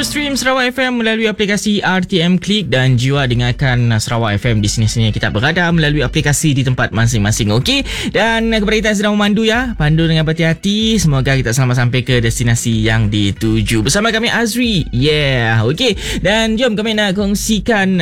stream Sarawak FM melalui aplikasi RTM Klik dan juga dengarkan Sarawak FM di sini-sini kita berada melalui aplikasi di tempat masing-masing. Okey, dan kepada kita sedang memandu ya, pandu dengan berhati-hati. Semoga kita selamat sampai ke destinasi yang dituju. Bersama kami Azri. Yeah, okey. Dan jom kami nak kongsikan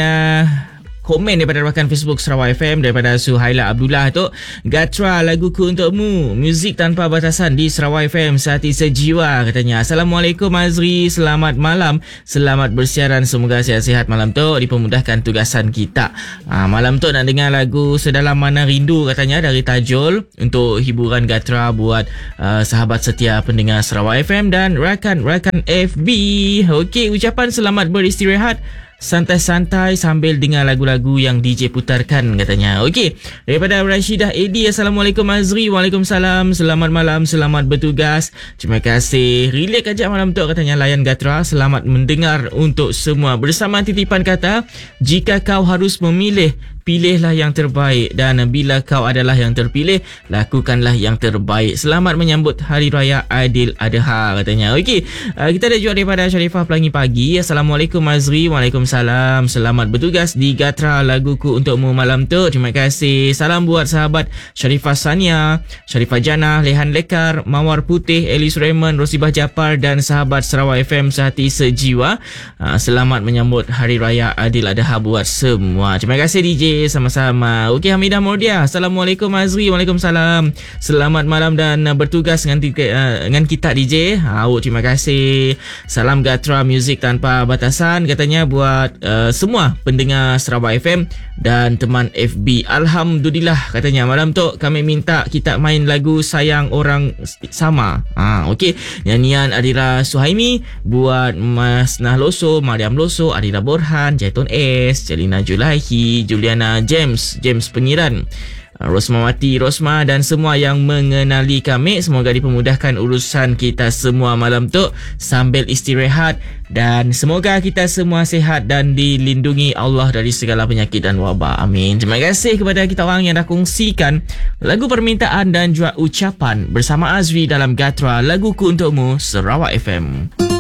komen daripada rakan Facebook Sarawak FM daripada Suhaila Abdullah tu. Gatra laguku untukmu, muzik tanpa batasan di Sarawak FM, sehati sejiwa katanya. Assalamualaikum Azri, selamat malam, selamat bersiaran, semoga sihat-sihat malam tu, dipermudahkan tugasan kita. Malam tu nak dengar lagu Sedalam Mana Rindu katanya dari Tajul untuk hiburan Gatra buat sahabat setia pendengar Sarawak FM dan rakan-rakan FB. Okey, ucapan selamat beristirahat, santai-santai sambil dengar lagu-lagu yang DJ putarkan katanya. Okey, daripada Rashidah Edi, Assalamualaikum Azri. Waalaikumsalam, selamat malam, selamat bertugas, terima kasih, relax aja malam tu katanya. Layan Gatra, selamat mendengar untuk semua. Bersama titipan kata, jika kau harus memilih, pilihlah yang terbaik, dan bila kau adalah yang terpilih, lakukanlah yang terbaik. Selamat menyambut Hari Raya Aidiladha katanya. Okey, kita ada juga daripada Sharifah Pelangi Pagi. Assalamualaikum Azri. Waalaikumsalam, selamat bertugas di Gatra, laguku untukmu malam tu, terima kasih. Salam buat sahabat Sharifah Sania, Sharifah Jana, Lehan Lekar, Mawar Putih, Elis Raymond, Rosibah Japar dan sahabat Sarawak FM sehati sejiwa. Selamat menyambut Hari Raya Aidiladha buat semua. Terima kasih DJ. Sama-sama. Okey, Hamidah Mordia. Assalamualaikum Azri. Waalaikumsalam, selamat malam dan bertugas dengan kita DJ. Terima kasih. Salam Gatra, muzik tanpa batasan katanya buat semua pendengar Sarawak FM dan teman FB. Alhamdulillah katanya. Malam tu kami minta kita main lagu Sayang Orang Sama. Okey, nyanyian Adira Suhaimi buat Mas Nah Loso, Mariam Loso, Adira Borhan, Jaiton S, Jelina Julaihi, Juliana James Pengiran, Rosmawati Rosma dan semua yang mengenali kami. Semoga dipermudahkan urusan kita semua malam tu sambil istirahat, dan semoga kita semua sihat dan dilindungi Allah dari segala penyakit dan wabak. Amin. Terima kasih kepada kita orang yang dah kongsikan lagu permintaan dan juga ucapan bersama Azri dalam Gatra, laguku untukmu Sarawak FM.